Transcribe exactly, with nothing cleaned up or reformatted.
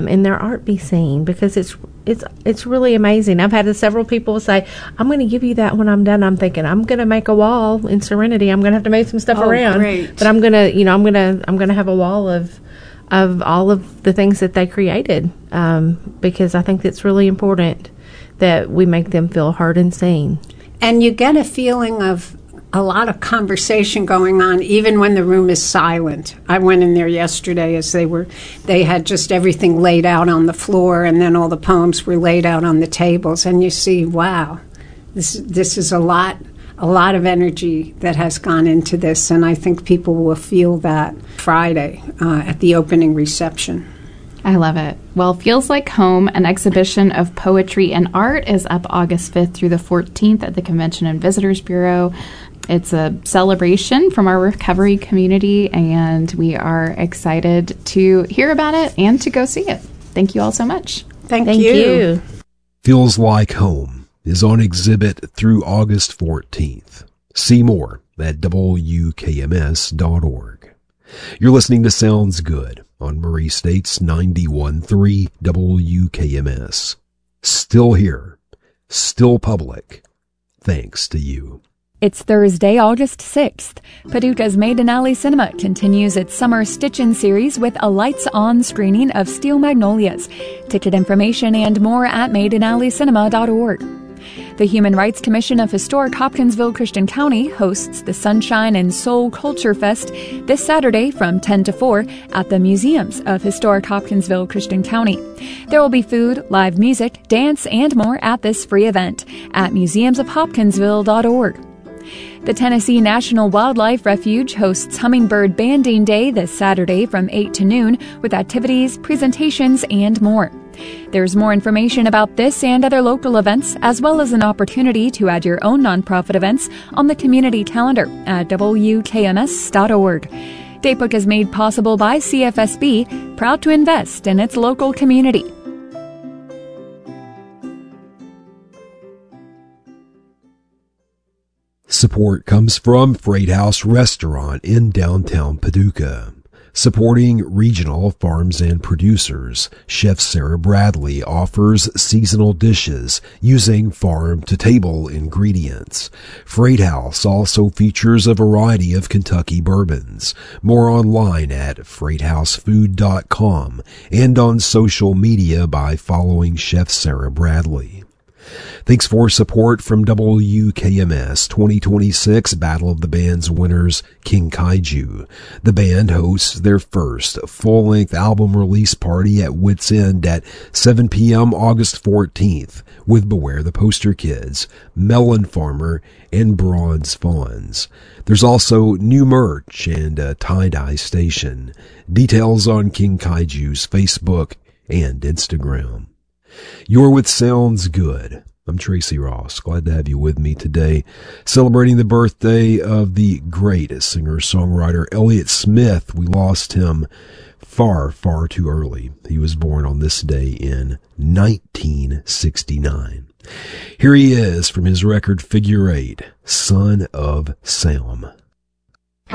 and their art be seen, because it's it's it's really amazing. I've had several people say, I'm going to give you that when I'm done. I'm thinking, I'm going to make a wall in Serenity. I'm going to have to move some stuff oh, around. Great. But I'm going to, you know, I'm going to I'm going to have a wall of of all of the things that they created, um, because I think it's really important that we make them feel heard and seen. And you get a feeling of a lot of conversation going on, even when the room is silent. I went in there yesterday as they were, they had just everything laid out on the floor, and then all the poems were laid out on the tables, and you see, wow, this this is a lot, a lot of energy that has gone into this, and I think people will feel that Friday uh, at the opening reception. I love it. Well, Feels Like Home, an exhibition of poetry and art, is up August fifth through the fourteenth at the Convention and Visitors Bureau. It's a celebration from our recovery community, and we are excited to hear about it and to go see it. Thank you all so much. Thank, Thank you. you. Feels Like Home is on exhibit through August fourteenth. See more at W K M S dot org. You're listening to Sounds Good on Murray State's ninety-one point three W K M S. Still here, still public, thanks to you. It's Thursday, August sixth. Paducah's Maiden Alley Cinema continues its summer Stitchin' series with a lights-on screening of Steel Magnolias. Ticket information and more at maiden alley cinema dot org. The Human Rights Commission of Historic Hopkinsville Christian County hosts the Sunshine and Soul Culture Fest this Saturday from ten to four at the Museums of Historic Hopkinsville Christian County. There will be food, live music, dance, and more at this free event at museums of hopkinsville dot org. The Tennessee National Wildlife Refuge hosts Hummingbird Banding Day this Saturday from eight to noon with activities, presentations, and more. There's more information about this and other local events, as well as an opportunity to add your own nonprofit events on the community calendar at W K M S dot org. Datebook is made possible by C F S B, proud to invest in its local community. Support comes from Freight House Restaurant in downtown Paducah. Supporting regional farms and producers, Chef Sarah Bradley offers seasonal dishes using farm-to-table ingredients. Freight House also features a variety of Kentucky bourbons. More online at freight house food dot com and on social media by following Chef Sarah Bradley. Thanks for support from W K M S twenty twenty-six Battle of the Bands winners, King Kaiju. The band hosts their first full-length album release party at Wits End at seven p.m. August fourteenth with Beware the Poster Kids, Melon Farmer, and Bronze Fawns. There's also new merch and a tie-dye station. Details on King Kaiju's Facebook and Instagram. You're with Sounds Good. I'm Tracy Ross. Glad to have you with me today, celebrating the birthday of the great singer-songwriter Elliott Smith. We lost him far, far too early. He was born on this day in nineteen sixty-nine. Here he is from his record Figure Eight, Son of Sam.